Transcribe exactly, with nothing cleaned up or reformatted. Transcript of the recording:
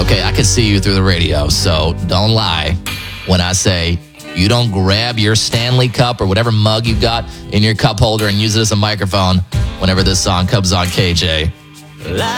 Okay, I can see you through the radio, so don't lie when I say you don't grab your Stanley Cup or whatever mug you got in your cup holder and use it as a microphone whenever this song comes on, K J.